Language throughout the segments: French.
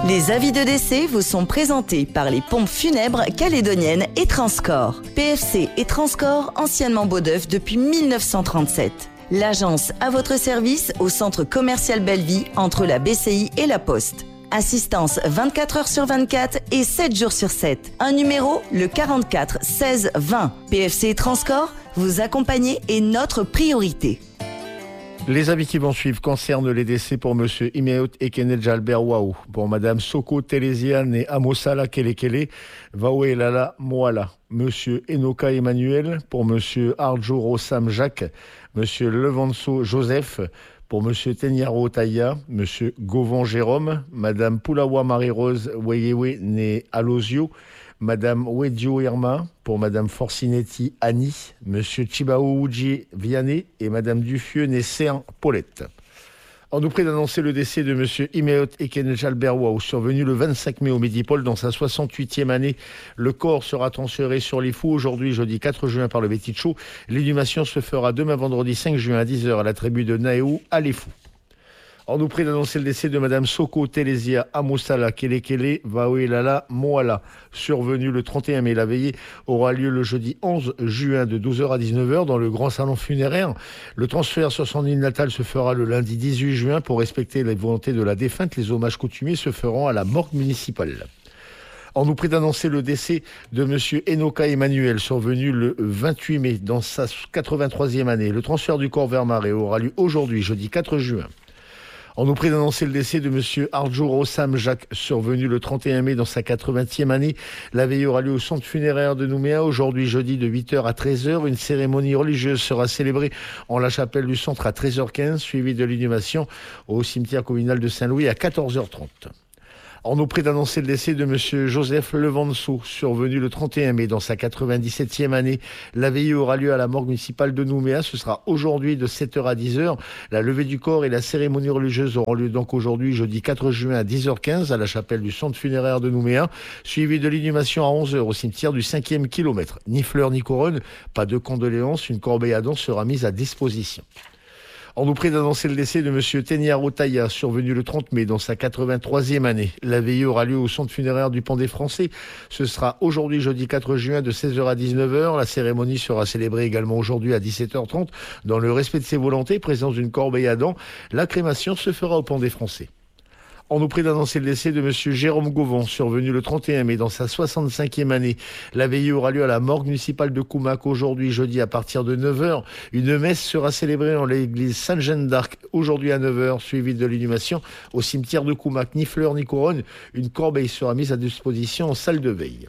Les avis de décès vous sont présentés par les pompes funèbres calédoniennes et Transcorps. PFC et Transcorps, anciennement Beaudeuf depuis 1937. L'agence à votre service au centre commercial Belleville entre la BCI et la Poste. Assistance 24 heures sur 24 et 7 jours sur 7. Un numéro, le 44 16 20. PFC et Transcorps, vous accompagner est notre priorité. Les avis qui vont suivre concernent les décès pour Monsieur Imeot Ekenedja Albert Waou, pour Madame Soko Télésiane et Amosala Kelekele, Vaoué Lala Moala, Monsieur Enoka Emmanuel, pour Monsieur Arjo Rossam Jacques, Monsieur Levanso Joseph, pour Monsieur Tenyaro Taïa, Monsieur Gauvon Jérôme, Madame Poulawa Marie-Rose Weyewe Né Alosio, Madame Wedio Irma, pour Madame Forcinetti Annie, Monsieur Chibao Uji Vianney et Madame Dufieux Nesser Paulette. On nous prie d'annoncer le décès de Monsieur Imeot Ekenedja Albert Waou, survenu le 25 mai au Midi-Pôle dans sa 68e année. Le corps sera transféré sur les Fous aujourd'hui, jeudi 4 juin, par le Bétichou. L'inhumation se fera demain vendredi 5 juin à 10h à la tribu de Naéou à les Fous. On nous prie d'annoncer le décès de Madame Soko Télésia Amosala Kelekele Vaouelala Moala, survenu le 31 mai. La veillée aura lieu le jeudi 11 juin de 12h à 19h dans le grand salon funéraire. Le transfert sur son île natale se fera le lundi 18 juin pour respecter les volontés de la défunte. Les hommages coutumiers se feront à la morgue municipale. On nous prie d'annoncer le décès de Monsieur Enoka Emmanuel, survenu le 28 mai dans sa 83e année. Le transfert du corps vers Marais aura lieu aujourd'hui, jeudi 4 juin. On nous prie d'annoncer le décès de Monsieur Arjo Rossam Jacques, survenu le 31 mai dans sa 80e année. La veillée aura lieu au centre funéraire de Nouméa, aujourd'hui jeudi de 8h à 13h. Une cérémonie religieuse sera célébrée en la chapelle du centre à 13h15, suivie de l'inhumation au cimetière communal de Saint-Louis à 14h30. On nous prie d'annoncer le décès de Monsieur Joseph Levanso, survenu le 31 mai dans sa 97e année. La veillée aura lieu à la morgue municipale de Nouméa. Ce sera aujourd'hui de 7h à 10h. La levée du corps et la cérémonie religieuse auront lieu donc aujourd'hui, jeudi 4 juin à 10h15 à la chapelle du centre funéraire de Nouméa, suivi de l'inhumation à 11h au cimetière du 5e kilomètre. Ni fleurs ni couronne, pas de condoléances, une corbeille à dons sera mise à disposition. On nous prie d'annoncer le décès de Monsieur Tenyaro Taïa, survenu le 30 mai dans sa 83e année. La veillée aura lieu au centre funéraire du Pont des Français. Ce sera aujourd'hui, jeudi 4 juin, de 16h à 19h. La cérémonie sera célébrée également aujourd'hui à 17h30 dans le respect de ses volontés, présence d'une corbeille à dents. La crémation se fera au Pont des Français. On nous prie d'annoncer le décès de Monsieur Jérôme Gauvon, survenu le 31 mai dans sa 65e année. La veillée aura lieu à la morgue municipale de Koumac aujourd'hui, jeudi à partir de 9h. Une messe sera célébrée en l'église Sainte-Jeanne d'Arc aujourd'hui à 9h, suivie de l'inhumation au cimetière de Koumac. Ni fleurs ni couronne, une corbeille sera mise à disposition en salle de veille.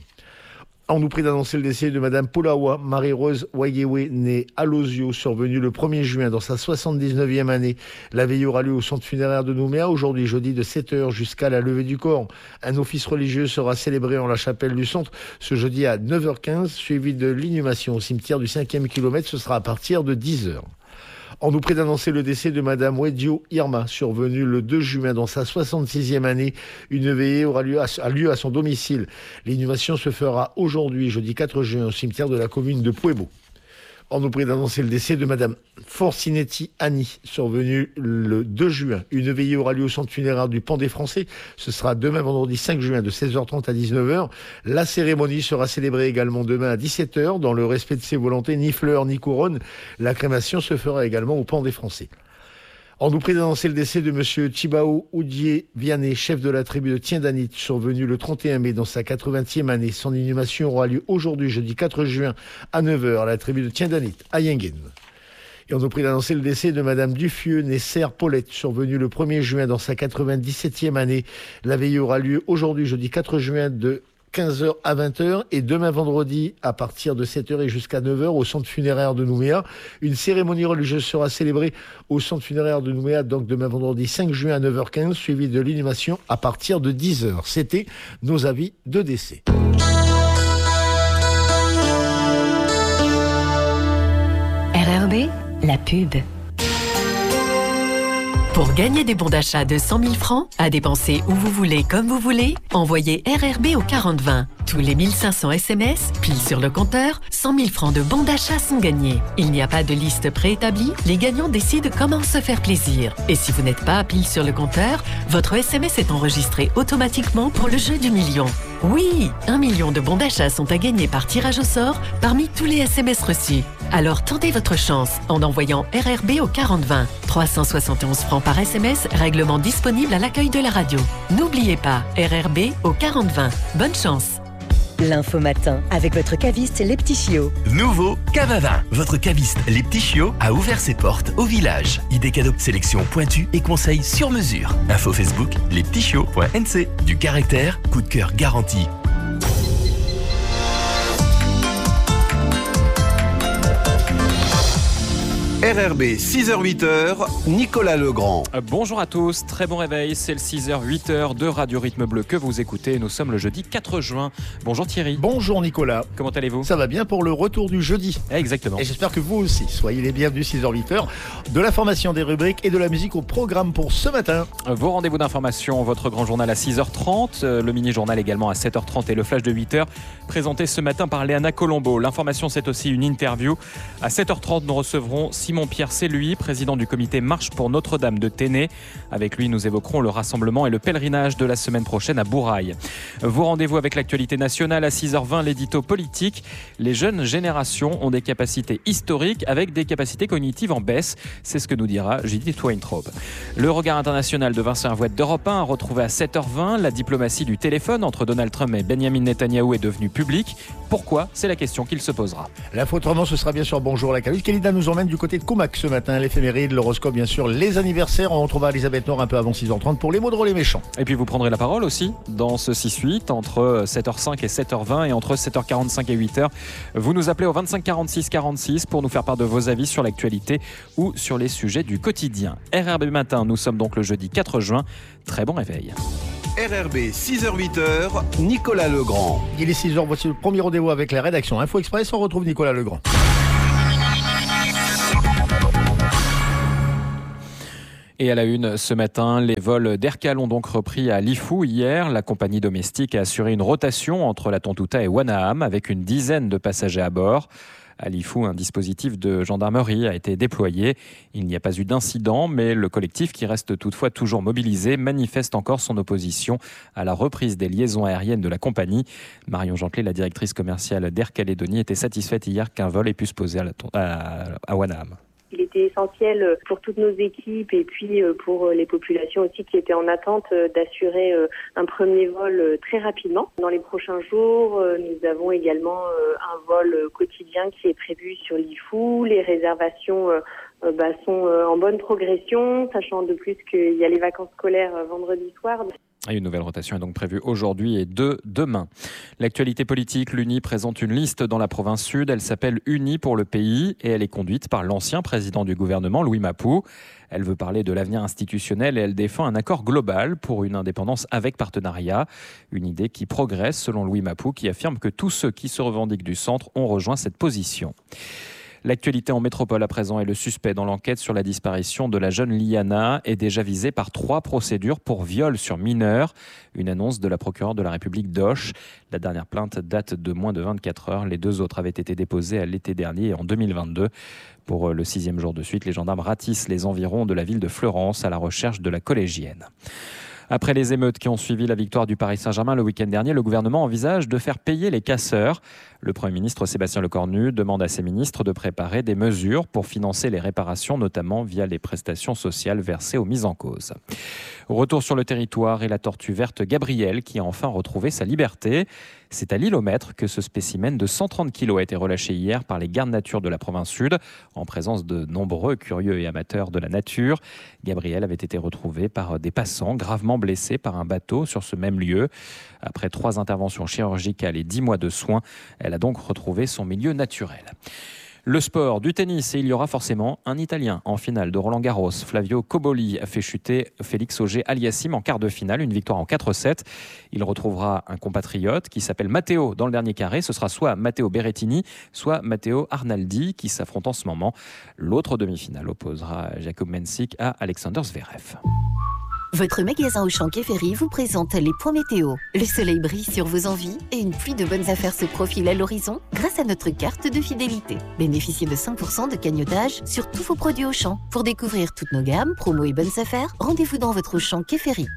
On nous prie d'annoncer le décès de Madame Poulawa Marie-Rose Wayewe née Alosio, survenue le 1er juin dans sa 79e année. La veillée aura lieu au centre funéraire de Nouméa aujourd'hui, jeudi de 7h jusqu'à la levée du corps. Un office religieux sera célébré en la chapelle du centre ce jeudi à 9h15, suivi de l'inhumation au cimetière du 5e kilomètre. Ce sera à partir de 10h. On nous prie d'annoncer le décès de Madame Wedio Irma, survenue le 2 juin dans sa 66e année. Une veillée aura lieu à son domicile. L'inhumation se fera aujourd'hui, jeudi 4 juin, au cimetière de la commune de Puebo. On nous prie d'annoncer le décès de Madame Forcinetti Annie, survenue le 2 juin. Une veillée aura lieu au centre funéraire du Pont des Français. Ce sera demain vendredi 5 juin de 16h30 à 19h. La cérémonie sera célébrée également demain à 17h dans le respect de ses volontés, ni fleurs ni couronne. La crémation se fera également au Pont des Français. On nous prie d'annoncer le décès de Monsieur Chibao Uji Vianney, chef de la tribu de Tiendanit, survenu le 31 mai dans sa 80e année. Son inhumation aura lieu aujourd'hui, jeudi 4 juin à 9h à la tribu de Tiendanit, à Yengen. Et on nous prie d'annoncer le décès de Madame Dufieux Nesser Paulette, survenue le 1er juin dans sa 97e année. La veillée aura lieu aujourd'hui, jeudi 4 juin de 15h à 20h et demain vendredi à partir de 7h et jusqu'à 9h au centre funéraire de Nouméa. Une cérémonie religieuse sera célébrée au centre funéraire de Nouméa, donc demain vendredi 5 juin à 9h15, suivi de l'inhumation à partir de 10h. C'était nos avis de décès. RRB, la pub. Pour gagner des bons d'achat de 100 000 francs, à dépenser où vous voulez, comme vous voulez, envoyez RRB au 40 20. Tous les 1500 SMS, pile sur le compteur, 100 000 francs de bons d'achat sont gagnés. Il n'y a pas de liste préétablie, les gagnants décident comment se faire plaisir. Et si vous n'êtes pas pile sur le compteur, votre SMS est enregistré automatiquement pour le jeu du million. Oui, 1 million de bons d'achat sont à gagner par tirage au sort parmi tous les SMS reçus. Alors tentez votre chance en envoyant RRB au 4020. 371 francs par SMS, règlement disponible à l'accueil de la radio. N'oubliez pas, RRB au 4020. Bonne chance. L'info matin avec votre caviste Les Petits Chiots. Nouveau cave à vin. Votre caviste Les Petits Chiots a ouvert ses portes au village. Idées cadeaux, sélection pointue et conseils sur mesure. Info Facebook lespetitschiots.nc. Du caractère, coup de cœur garanti. RRB 6h-8h, Nicolas Legrand. Bonjour à tous, très bon réveil, c'est le 6h-8h de Radio Rythme Bleu que vous écoutez. Nous sommes le jeudi 4 juin. Bonjour Thierry. Bonjour Nicolas. Comment allez-vous ? Ça va bien pour le retour du jeudi. Exactement. Et j'espère que vous aussi. Soyez les bienvenus 6h-8h. De l'information, des rubriques et de la musique au programme pour ce matin. Vos rendez-vous d'information, votre grand journal à 6h30, le mini-journal également à 7h30 et le flash de 8h présenté ce matin par Léana Colombo. L'information, c'est aussi une interview. À 7h30, nous recevrons Simon-Pierre Selluy, président du comité Marche pour Notre-Dame de Ténée. Avec lui, nous évoquerons le rassemblement et le pèlerinage de la semaine prochaine à Bourail. Vos rendez-vous avec l'actualité nationale à 6h20, l'édito politique. Les jeunes générations ont des capacités historiques avec des capacités cognitives en baisse. C'est ce que nous dira Judith Weintraub. Le regard international de Vincent Hervouet d'Europe 1 a retrouvé à 7h20. La diplomatie du téléphone entre Donald Trump et Benjamin Netanyahou est devenue publique. Pourquoi ? C'est la question qu'il se posera. L'info autrement, ce sera bien sûr Bonjour la Calus. Kélida nous emmène du côté de Comac ce matin. L'éphéméride, l'horoscope, bien sûr, les anniversaires. On retrouvera Elisabeth Nord un peu avant 6h30 pour les mots drôles et méchants. Et puis vous prendrez la parole aussi dans ce 6-8 entre 7h05 et 7h20 et entre 7h45 et 8h. Vous nous appelez au 25 46 46 pour nous faire part de vos avis sur l'actualité ou sur les sujets du quotidien. RRB Matin, nous sommes donc le jeudi 4 juin. Très bon réveil. RRB 6h-8h, Nicolas Legrand. Il est 6h, voici le premier rendez-vous avec la rédaction Info Express. On retrouve Nicolas Legrand. Et à la une ce matin, les vols d'Aircal ont donc repris à Lifou hier. La compagnie domestique a assuré une rotation entre la Tontouta et Wanaham avec une dizaine de passagers à bord. À Lifou, un dispositif de gendarmerie a été déployé. Il n'y a pas eu d'incident, mais le collectif, qui reste toutefois toujours mobilisé, manifeste encore son opposition à la reprise des liaisons aériennes de la compagnie. Marion Gentelet, la directrice commerciale d'Air Calédonie, était satisfaite hier qu'un vol ait pu se poser à Wanaham. Il était essentiel pour toutes nos équipes et puis pour les populations aussi qui étaient en attente d'assurer un premier vol très rapidement. Dans les prochains jours, nous avons également un vol quotidien qui est prévu sur Lifou. Les réservations sont en bonne progression, sachant de plus qu'il y a les vacances scolaires vendredi soir. Une nouvelle rotation est donc prévue aujourd'hui et demain. L'actualité politique, l'UNI présente une liste dans la province sud. Elle s'appelle Unis pour le pays et elle est conduite par l'ancien président du gouvernement, Louis Mapou. Elle veut parler de l'avenir institutionnel et elle défend un accord global pour une indépendance avec partenariat. Une idée qui progresse selon Louis Mapou, qui affirme que tous ceux qui se revendiquent du centre ont rejoint cette position. L'actualité en métropole à présent est le suspect dans l'enquête sur la disparition de la jeune Liana est déjà visé par 3 procédures pour viol sur mineur. Une annonce de la procureure de la République d'Auch. La dernière plainte date de moins de 24 heures. Les 2 autres avaient été déposées à l'été dernier et en 2022. Pour le 6e jour de suite, les gendarmes ratissent les environs de la ville de Fleurance à la recherche de la collégienne. Après les émeutes qui ont suivi la victoire du Paris Saint-Germain le week-end dernier, le gouvernement envisage de faire payer les casseurs. Le Premier ministre Sébastien Lecornu demande à ses ministres de préparer des mesures pour financer les réparations, notamment via les prestations sociales versées aux mises en cause. Retour sur le territoire et la tortue verte Gabrielle qui a enfin retrouvé sa liberté. C'est à l'Îlomètre que ce spécimen de 130 kg a été relâché hier par les gardes nature de la province sud, en présence de nombreux curieux et amateurs de la nature. Gabrielle avait été retrouvée par des passants gravement blessés par un bateau sur ce même lieu. Après 3 interventions chirurgicales et 10 mois de soins, elle a donc retrouvé son milieu naturel. Le sport, du tennis, et il y aura forcément un Italien en finale de Roland-Garros. Flavio Cobolli a fait chuter Félix Auger-Aliassime en quart de finale, une victoire en 4-7. Il retrouvera un compatriote qui s'appelle Matteo dans le dernier carré. Ce sera soit Matteo Berrettini, soit Matteo Arnaldi qui s'affrontent en ce moment. L'autre demi-finale opposera Jakub Mensik à Alexander Zverev. Votre magasin Auchan Quai Ferry vous présente les points météo. Le soleil brille sur vos envies et une pluie de bonnes affaires se profile à l'horizon grâce à notre carte de fidélité. Bénéficiez de 5% de cagnotage sur tous vos produits Auchan. Pour découvrir toutes nos gammes, promos et bonnes affaires, rendez-vous dans votre Auchan Quai Ferry.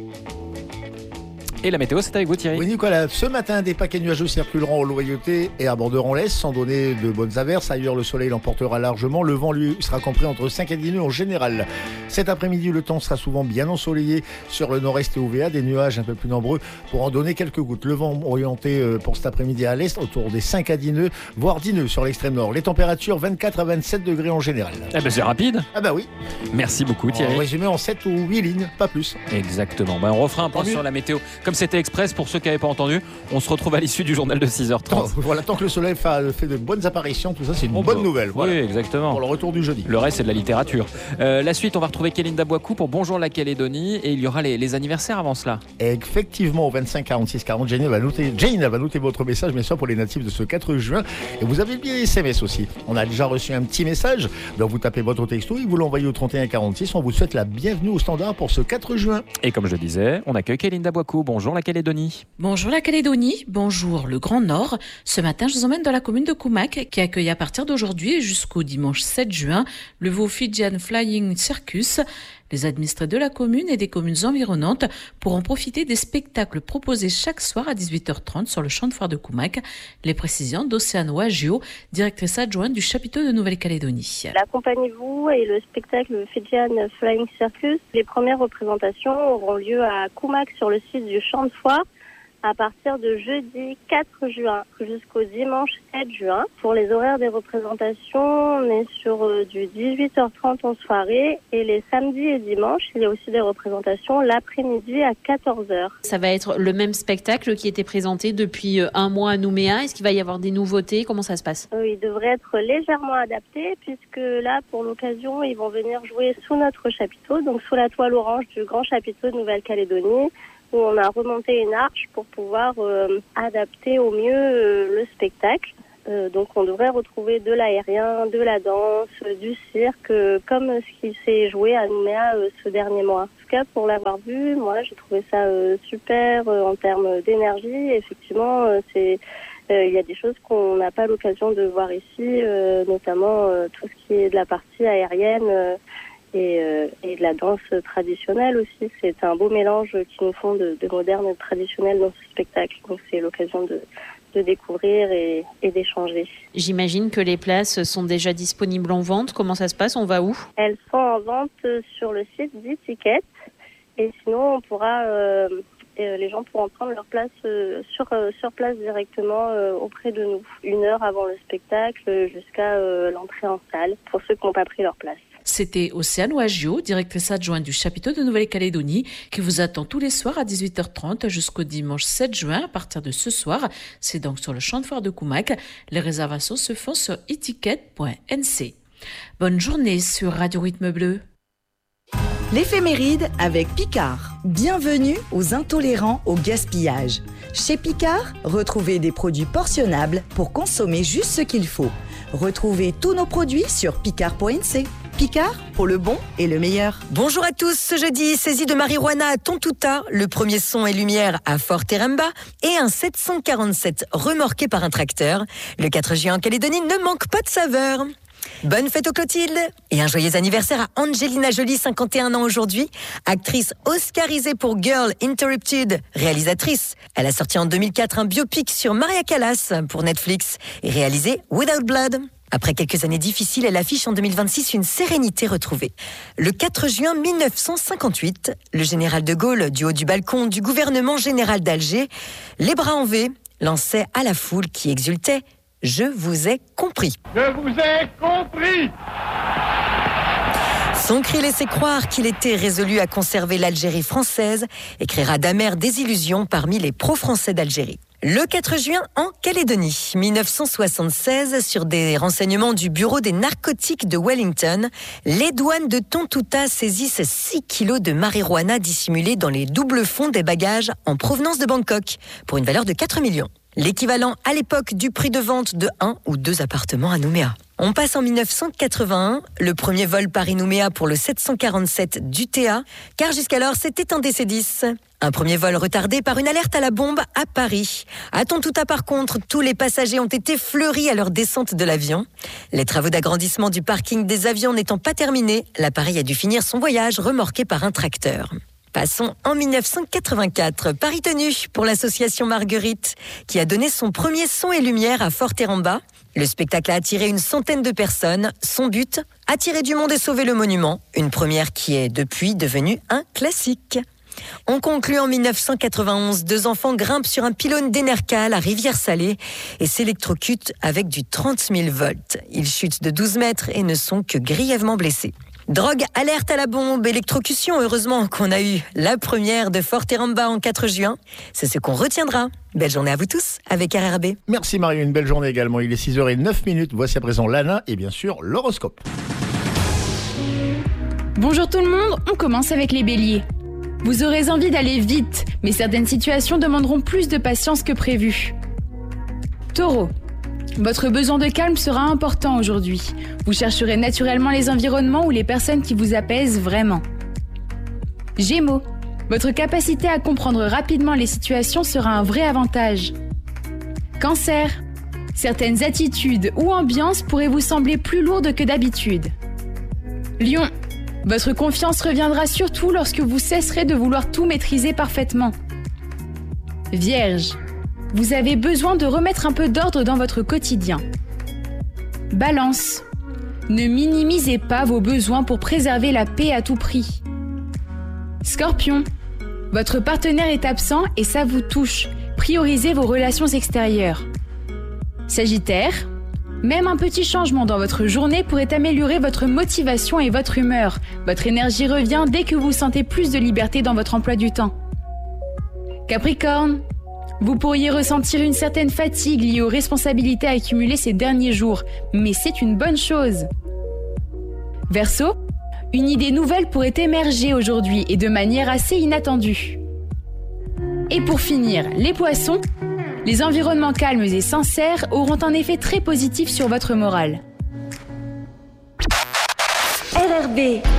Et la météo, c'est avec vous Thierry. Oui Nicolas, ce matin des paquets nuageux circuleront en Loyauté et aborderont l'Est sans donner de bonnes averses. Ailleurs le soleil l'emportera largement, le vent lui sera compris entre 5 et 10 nœuds en général. Cet après-midi le temps sera souvent bien ensoleillé sur le nord-est et OVA, des nuages un peu plus nombreux pour en donner quelques gouttes. Le vent orienté pour cet après-midi à l'Est autour des 5 à 10 nœuds, voire 10 nœuds sur l'extrême nord. Les températures 24 à 27 degrés en général. Eh ben c'est rapide. Ah bah oui. Merci beaucoup Thierry. En résumé en 7 ou 8 lignes, pas plus. Exactement. On refera un point sur la météo. Comme c'était express pour ceux qui n'avaient pas entendu, on se retrouve à l'issue du journal de 6h30. Voilà, tant que le soleil fait de bonnes apparitions, tout ça c'est une bonne nouvelle. Voilà. Oui, exactement. Pour le retour du jeudi. Le reste c'est de la littérature. La suite, on va retrouver Kéline Dabouakou pour Bonjour la Calédonie et il y aura les anniversaires avant cela. Effectivement, au 25 46 40, Jane va noter votre message, bien sûr, pour les natifs de ce 4 juin. Et vous avez bien SMS aussi. On a déjà reçu un petit message. Donc vous tapez votre texto et vous l'envoyez au 31 46. On vous souhaite la bienvenue au standard pour ce 4 juin. Et comme je disais, on accueille Kéline Dabouakou. Bonjour la Calédonie. Bonjour la Calédonie, bonjour le Grand Nord. Ce matin, je vous emmène dans la commune de Koumak qui accueille à partir d'aujourd'hui jusqu'au dimanche 7 juin le Veau Fijian Flying Circus. Les administrés de la commune et des communes environnantes pourront profiter des spectacles proposés chaque soir à 18h30 sur le champ de foire de Koumak. Les précisions d'Océane Wagio, directrice adjointe du chapiteau de Nouvelle-Calédonie. Accompagnez-vous et le spectacle Fijian Flying Circus. Les premières représentations auront lieu à Koumak sur le site du champ de foire à partir de jeudi 4 juin jusqu'au dimanche 7 juin. Pour les horaires des représentations, on est sur du 18h30 en soirée et les samedis et dimanches, il y a aussi des représentations l'après-midi à 14h. Ça va être le même spectacle qui était présenté depuis un mois à Nouméa. Est-ce qu'il va y avoir des nouveautés? Comment ça se passe? Il devrait être légèrement adapté puisque là, pour l'occasion, ils vont venir jouer sous notre chapiteau, donc sous la toile orange du grand chapiteau de Nouvelle-Calédonie, où on a remonté une arche pour pouvoir adapter au mieux le spectacle. Donc on devrait retrouver de l'aérien, de la danse, du cirque, comme ce qui s'est joué à Nouméa ce dernier mois. En tout cas, pour l'avoir vu, moi j'ai trouvé ça super en termes d'énergie. Effectivement, il y a des choses qu'on n'a pas l'occasion de voir ici, notamment tout ce qui est de la partie aérienne. Et de la danse traditionnelle aussi. C'est un beau mélange qu'ils nous font de moderne et de traditionnel dans ce spectacle. Donc c'est l'occasion de découvrir et d'échanger. J'imagine que les places sont déjà disponibles en vente. Comment ça se passe? On va où? Elles sont en vente sur le site d'e-ticket. Et sinon, les gens pourront prendre leur place sur place directement auprès de nous. 1 heure avant le spectacle jusqu'à l'entrée en salle pour ceux qui n'ont pas pris leur place. C'était Océane Wagio, directrice adjointe du chapiteau de Nouvelle-Calédonie, qui vous attend tous les soirs à 18h30 jusqu'au dimanche 7 juin. À partir de ce soir, c'est donc sur le champ de foire de Koumak. Les réservations se font sur etiquette.nc. Bonne journée sur Radio Rythme Bleu. L'éphéméride avec Picard. Bienvenue aux intolérants au gaspillage. Chez Picard, retrouvez des produits portionnables pour consommer juste ce qu'il faut. Retrouvez tous nos produits sur picard.nc. Picard, pour le bon et le meilleur. Bonjour à tous, ce jeudi, saisie de marijuana à Tontouta, le premier son et lumière à Fort Teremba et un 747 remorqué par un tracteur. Le 4 juin en Calédonie ne manque pas de saveur. Bonne fête aux Clotilde et un joyeux anniversaire à Angelina Jolie, 51 ans aujourd'hui, actrice oscarisée pour Girl Interrupted, réalisatrice. Elle a sorti en 2004 un biopic sur Maria Callas pour Netflix et réalisé Without Blood. Après quelques années difficiles, elle affiche en 2026 une sérénité retrouvée. Le 4 juin 1958, le général de Gaulle, du haut du balcon du gouvernement général d'Alger, les bras en V, lançait à la foule qui exultait « Je vous ai compris ». Je vous ai compris. Son cri laissait croire qu'il était résolu à conserver l'Algérie française et créera d'amères désillusions parmi les pro-français d'Algérie. Le 4 juin en Calédonie, 1976, sur des renseignements du bureau des narcotiques de Wellington, les douanes de Tontouta saisissent 6 kilos de marijuana dissimulés dans les doubles fonds des bagages en provenance de Bangkok, pour une valeur de 4 millions. L'équivalent à l'époque du prix de vente de 1 ou 2 appartements à Nouméa. On passe en 1981, le premier vol Paris-Nouméa pour le 747 d'UTA, car jusqu'alors c'était un DC-10. Un premier vol retardé par une alerte à la bombe à Paris. À Tontouta par contre, tous les passagers ont été fleuris à leur descente de l'avion. Les travaux d'agrandissement du parking des avions n'étant pas terminés, l'appareil a dû finir son voyage remorqué par un tracteur. Passons en 1984, Paris Tenu pour l'association Marguerite, qui a donné son premier son et lumière à Forteramba. Le spectacle a attiré une centaine de personnes. Son but, attirer du monde et sauver le monument. Une première qui est depuis devenue un classique. On conclut en 1991, 2 enfants grimpent sur un pylône d'Enercal à Rivière-Salée et s'électrocutent avec du 30 000 volts. Ils chutent de 12 mètres et ne sont que grièvement blessés. Drogue, alerte à la bombe, électrocution, heureusement qu'on a eu la première de Forteramba en 4 juin. C'est ce qu'on retiendra. Belle journée à vous tous avec RRB. Merci Mario, une belle journée également. Il est 6h09. Voici à présent l'ANA et bien sûr l'horoscope. Bonjour tout le monde, on commence avec les béliers. Vous aurez envie d'aller vite, mais certaines situations demanderont plus de patience que prévu. Taureau. Votre besoin de calme sera important aujourd'hui. Vous chercherez naturellement les environnements ou les personnes qui vous apaisent vraiment. Gémeaux. Votre capacité à comprendre rapidement les situations sera un vrai avantage. Cancer. Certaines attitudes ou ambiances pourraient vous sembler plus lourdes que d'habitude. Lion. Votre confiance reviendra surtout lorsque vous cesserez de vouloir tout maîtriser parfaitement. Vierge. Vous avez besoin de remettre un peu d'ordre dans votre quotidien. Balance. Ne minimisez pas vos besoins pour préserver la paix à tout prix. Scorpion. Votre partenaire est absent et ça vous touche. Priorisez vos relations extérieures. Sagittaire. Même un petit changement dans votre journée pourrait améliorer votre motivation et votre humeur. Votre énergie revient dès que vous sentez plus de liberté dans votre emploi du temps. Capricorne. Vous pourriez ressentir une certaine fatigue liée aux responsabilités accumulées ces derniers jours, mais c'est une bonne chose. Verseau, une idée nouvelle pourrait émerger aujourd'hui et de manière assez inattendue. Et pour finir, les poissons, les environnements calmes et sincères auront un effet très positif sur votre morale. RRB